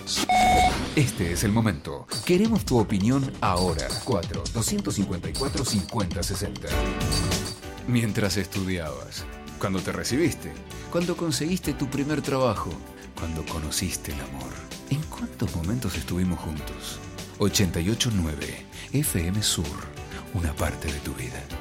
vos. Este es el momento. Queremos tu opinión ahora. 4-254-5060. Mientras estudiabas, cuando te recibiste, cuando conseguiste tu primer trabajo, cuando conociste el amor. ¿En cuántos momentos estuvimos juntos? 88.9 FM Sur, una parte de tu vida.